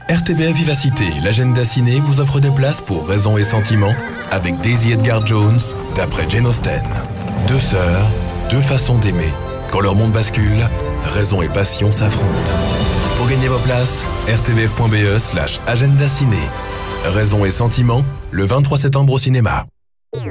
RTBF Vivacité, l'agenda ciné vous offre des places pour Raison et Sentiment avec Daisy Edgar Jones, d'après Jane Austen. Deux sœurs, deux façons d'aimer. Quand leur monde bascule, raison et passion s'affrontent. Pour gagner vos places, rtbf.be/agenda ciné. Raison et Sentiment, le 23 septembre au cinéma.